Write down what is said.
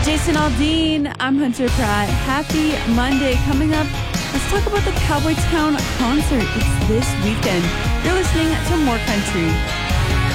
Jason Aldean. I'm Hunter Pratt. Happy Monday. Coming up, let's talk about the Cowboy Town concert. It's this weekend. You're listening to More Country.